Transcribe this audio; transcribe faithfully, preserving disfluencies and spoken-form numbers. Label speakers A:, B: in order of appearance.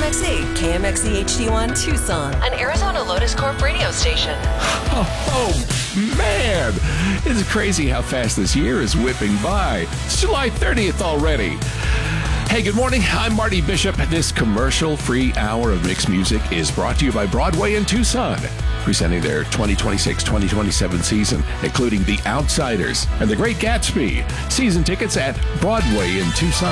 A: X E, K M X E H D one, Tucson, an Arizona Lotus Corp radio station.
B: Oh, man. It's crazy how fast this year is whipping by. It's July thirtieth already. Hey, good morning. I'm Marty Bishop. This commercial-free hour of mixed music is brought to you by Broadway in Tucson, presenting their twenty twenty-six twenty twenty-seven season, including The Outsiders and The Great Gatsby. Season tickets at Broadway in Tucson.